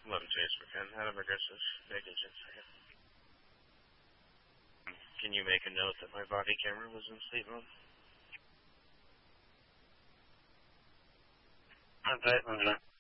11 Chase for Ken. Adam aggressive. Negligence. Can you make a note that my body camera was in sleep mode? Okay,